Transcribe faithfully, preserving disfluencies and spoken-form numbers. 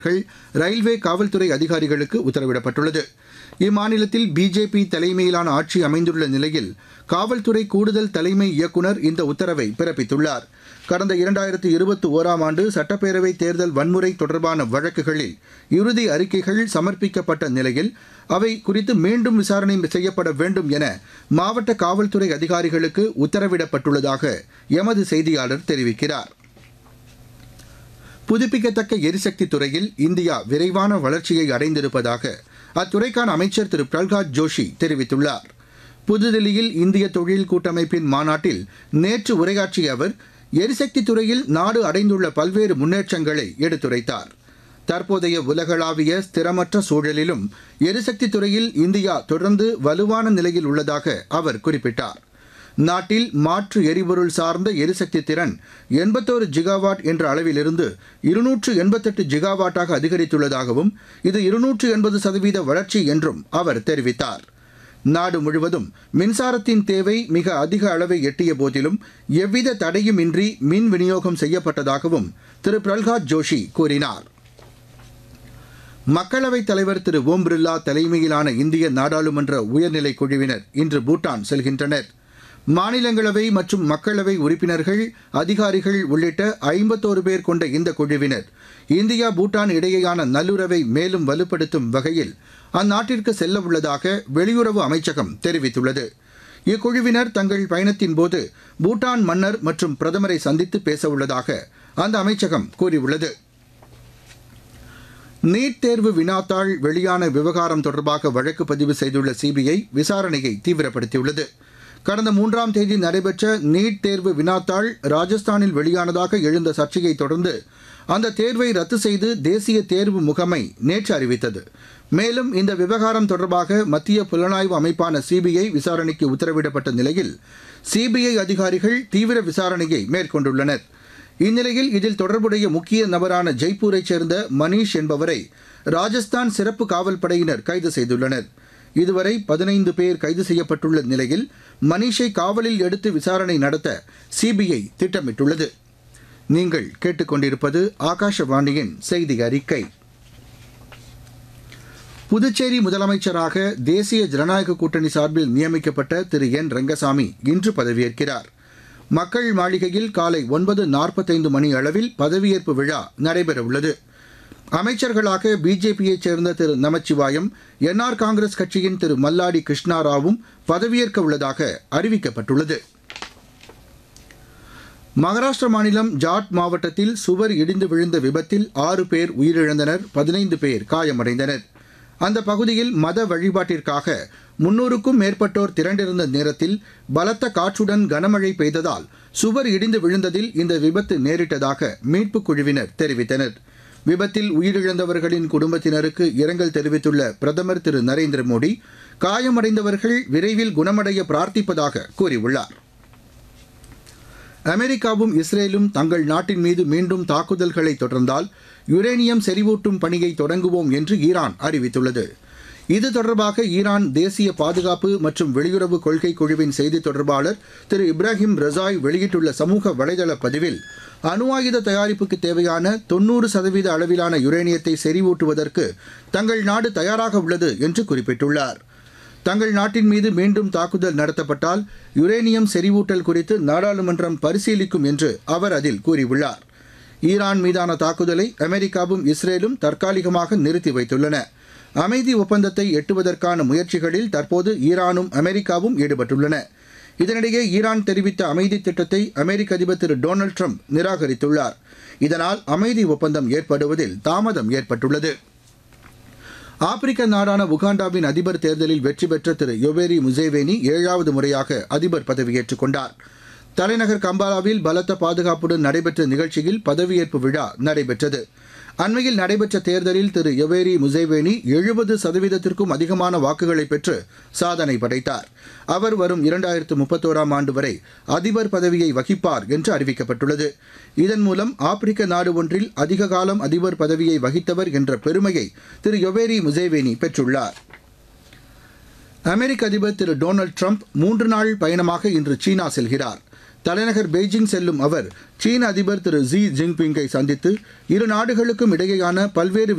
Railway காவல்துறை அதிகாரிகளுக்கு உத்தரவிடப்பட்டுள்ளது. இம்மாநிலத்தில் பிஜேபி தலைமையிலான ஆட்சி அமைந்துள்ள நிலையில் காவல்துறை கூடுதல் தலைமை இயக்குநர் இந்த உத்தரவை பிறப்பித்துள்ளார். கடந்த இரண்டாயிரத்து இருபத்தி ஓராம் ஆண்டு சட்டப்பேரவை தேர்தல் வன்முறை தொடர்பான வழக்குகளில் இறுதி அறிக்கைகள் சமர்ப்பிக்கப்பட்ட நிலையில் அவை குறித்து மீண்டும் விசாரணை செய்யப்பட வேண்டும் என மாவட்ட காவல்துறை அதிகாரிகளுக்கு உத்தரவிடப்பட்டுள்ளதாக எமது செய்தியாளர் தெரிவிக்கிறார். புதுப்பிக்கத்தக்க எரிசக்தி துறையில் இந்தியா விரைவான வளர்ச்சியை அடைந்திருப்பதாக அத்துறைக்கான அமைச்சர் திரு பிரல்ஹாத் ஜோஷி தெரிவித்துள்ளார். புதுதில்லியில் இந்திய தொழில் கூட்டமைப்பின் மாநாட்டில் நேற்று உரையாற்றிய அவர் எரிசக்தி துறையில் நாடு அடைந்துள்ள பல்வேறு முன்னேற்றங்களை எடுத்துரைத்தார். தற்போதைய உலகளாவிய ஸ்திரமற்ற சூழலிலும் எரிசக்தி துறையில் இந்தியா தொடர்ந்து வலுவான நிலையில் உள்ளதாக அவர் குறிப்பிட்டார். நாட்டில் மாற்று எரிபொருள் சார்ந்த எரிசக்தி திறன் எண்பத்தோரு ஜிகாவாட் என்ற அளவிலிருந்து இருநூற்று எண்பத்தெட்டு ஜிகாவாட்டாக அதிகரித்துள்ளதாகவும் இது இருநூற்று எண்பது சதவீத வளர்ச்சி என்றும் அவர் தெரிவித்தார். நாடு முழுவதும் மின்சாரத்தின் தேவை மிக அதிக அளவை எட்டிய போதிலும் எவ்வித தடையுமின்றி மின் விநியோகம் செய்யப்பட்டதாகவும் திரு பிரல்ஹாத் ஜோஷி கூறினார். மக்களவைத் தலைவர் திரு ஓம் பிர்லா தலைமையிலான இந்திய நாடாளுமன்ற உயர்நிலைக் குழுவினர் இன்று பூட்டான் செல்கின்றனர். மாநிலங்களவை மற்றும் மக்களவை உறுப்பினர்கள், அதிகாரிகள் உள்ளிட்ட ஐம்பத்தோரு பேர் கொண்ட இந்த குழுவினர் இந்தியா பூட்டான் இடையேயான நல்லுறவை மேலும் வலுப்படுத்தும் வகையில் அந்நாட்டிற்கு செல்ல உள்ளதாக வெளியுறவு அமைச்சகம் தெரிவித்துள்ளது. இக்குழுவினர் தங்கள் பயணத்தின் போது பூட்டான் மன்னர் மற்றும் பிரதமரை சந்தித்து பேசவுள்ளதாக அந்த அமைச்சகம் கூறியுள்ளது. நீட் தேர்வு வினாத்தாள் வெளியான விவகாரம் தொடர்பாக வழக்கு பதிவு செய்துள்ள சிபிஐ விசாரணையை தீவிரப்படுத்தியுள்ளது. கடந்த மூன்றாம் தேதி நடைபெற்ற நீட் தேர்வு வினாத்தாள் ராஜஸ்தானில் வெளியானதாக எழுந்த சர்ச்சையை தொடர்ந்து அந்த தேர்வை ரத்து செய்து தேசிய தேர்வு முகமை நேற்று அறிவித்தது. மேலும் இந்த விவகாரம் தொடர்பாக மத்திய புலனாய்வு அமைப்பான சிபிஐ விசாரணைக்கு உத்தரவிடப்பட்ட நிலையில் சிபிஐ அதிகாரிகள் தீவிர விசாரணையை மேற்கொண்டுள்ளனர். இந்நிலையில் இதில் தொடர்புடைய முக்கிய நபரான ஜெய்ப்பூரைச் சேர்ந்த மணீஷ் என்பவரை ராஜஸ்தான் சிறப்பு காவல் படையினர் கைது செய்துள்ளனர். இதுவரை பதினைந்து பேர் கைது செய்யப்பட்டுள்ள நிலையில் மணீஷை காவலில் எடுத்து விசாரணை நடத்த சிபிஐ திட்டமிட்டுள்ளது. நீங்கள் கேட்டுக்கொண்டிருப்பது ஆகாஷவாணியின் செய்தி அறிக்கை. புதுச்சேரி முதலமைச்சராக தேசிய ஜனநாயக கூட்டணி சார்பில் நியமிக்கப்பட்ட திரு என் ரங்கசாமி இன்று பதவியேற்கிறார். மக்கள் மாளிகையில் காலை ஒன்பது நாற்பத்தைந்து மணி அளவில் பதவியேற்பு விழா நடைபெறவுள்ளது. அமைச்சர்களாக பிஜேபியைச் சேர்ந்த திரு நமச்சிவாயம், என்ஆர் காங்கிரஸ் கட்சியின் திரு மல்லாடி கிருஷ்ணாராவும் பதவியேற்க உள்ளதாக அறிவிக்கப்பட்டுள்ளது. மகாராஷ்டிர மாநிலம் ஜாட் மாவட்டத்தில் சுவர் இடிந்து விழுந்த விபத்தில் ஆறு பேர் உயிரிழந்தனர், பதினைந்து பேர் காயமடைந்தனர். அந்த பகுதியில் மத வழிபாட்டிற்காக முன்னூறுக்கும் மேற்பட்டோர் திரண்டிருந்த நேரத்தில் பலத்த காற்றுடன் கனமழை பெய்ததால் சுவர் இடிந்து விழுந்ததில் இந்த விபத்து நேரிட்டதாக மீட்புக் குழுவினர் தெரிவித்தனர். விபத்தில் உயிரிழந்தவர்களின் குடும்பத்தினருக்கு இரங்கல் தெரிவித்துள்ள பிரதமர் திரு நரேந்திர மோடி காயமடைந்தவர்கள் விரைவில் குணமடைய பிரார்த்திப்பதாக கூறியுள்ளார். அமெரிக்காவும் இஸ்ரேலும் தங்கள் நாட்டின் மீது மீண்டும் தாக்குதல்களை தொடர்ந்தால் யுரேனியம் செறிவூட்டும் பணியை தொடங்குவோம் என்று ஈரான் அறிவித்துள்ளது. இது தொடர்பாக ஈரான் தேசிய பாதுகாப்பு மற்றும் வெளியுறவு கொள்கை குழுவின் செய்தி தொடர்பாளர் திரு இப்ராஹிம் ரசாய் வெளியிட்டுள்ள சமூக வலைதள பதிவில் அணு ஆயுத தயாரிப்புக்கு தேவையான தொன்னூறு சதவீத அளவிலான யுரேனியத்தை செறிவூட்டுவதற்கு தங்கள் நாடு தயாராக உள்ளது என்று குறிப்பிட்டுள்ளார். தங்கள் நாட்டின் மீது மீண்டும் தாக்குதல் நடத்தப்பட்டால் யுரேனியம் செறிவூட்டல் குறித்து நாடாளுமன்றம் பரிசீலிக்கும் என்று அவர் அதில் கூறியுள்ளார். ஈரான் மீதான தாக்குதலை அமெரிக்காவும் இஸ்ரேலும் தற்காலிகமாக நிறுத்தி வைத்துள்ளன. அமைதி ஒப்பந்தத்தை எட்டுவதற்கான முயற்சிகளில் தற்போது ஈரானும் அமெரிக்காவும் ஈடுபட்டுள்ளன. இதனிடையே ஈரான் தெரிவித்த அமைதி திட்டத்தை அமெரிக்க அதிபர் திரு டொனால்டு ட்ரம்ப் நிராகரித்துள்ளார். இதனால் அமைதி ஒப்பந்தம் ஏற்படுவதில் தாமதம் ஏற்பட்டுள்ளது. ஆப்பிரிக்க நாடான உகாண்டாவின் அதிபர் தேர்தலில் வெற்றி பெற்ற திரு யோவேரி முசேவேனி ஏழாவது முறையாக அதிபர் பதவியேற்றுக் கொண்டார். தலைநகர் கம்பாலாவில் பலத்த பாதுகாப்புடன் நடைபெற்ற நிகழ்ச்சியில் பதவியேற்பு விழா நடைபெற்றது. அண்மையில் நடைபெற்ற தேர்தலில் திரு யோவேரி முசேவேனி எழுபது சதவீதத்திற்கும் அதிகமான வாக்குகளை பெற்று சாதனை படைத்தார். அவர் வரும் இரண்டாயிரத்து முப்பத்தோராம் ஆண்டு வரை அதிபர் பதவியை வகிப்பார் என்று அறிவிக்கப்பட்டுள்ளது. இதன் மூலம் ஆப்பிரிக்க நாடு ஒன்றில் அதிக காலம் அதிபர் பதவியை வகித்தவர் என்ற பெருமையை திரு யோவேரி முசேவேனி பெற்றுள்ளார். அமெரிக்க அதிபர் திரு டொனால்டு ட்ரம்ப் மூன்று நாள் பயணமாக இன்று சீனா செல்கிறார். தலைநகர் பெய்ஜிங் செல்லும் அவர் சீன அதிபர் திரு ஜி ஜின்பிங்கை சந்தித்து இரு நாடுகளுக்கும் இடையேயான பல்வேறு